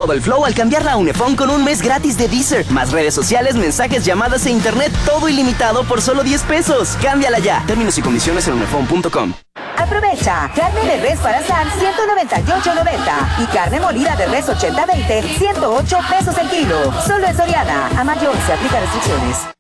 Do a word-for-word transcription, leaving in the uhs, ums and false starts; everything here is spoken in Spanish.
todo el flow al cambiarla a Unifón con un mes gratis de Deezer. Más redes sociales, mensajes, llamadas e internet, todo ilimitado por solo diez pesos. Cámbiala ya. Términos y condiciones en unifón punto com. Aprovecha. Carne de res para asar, ciento noventa y ocho noventa. Y carne molida de res ochenta veinte, ciento ocho pesos el kilo. Solo en Soriana. A mayor se aplica restricciones.